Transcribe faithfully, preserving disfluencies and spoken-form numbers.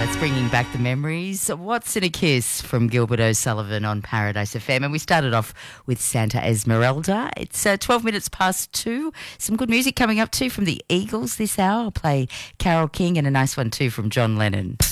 That's bringing back the memories. What's in a Kiss from Gilbert O'Sullivan on Paradise F M. And we started off with Santa Esmeralda. It's uh, twelve minutes past two. Some good music coming up too from the Eagles this hour. I'll play Carole King and a nice one too from John Lennon.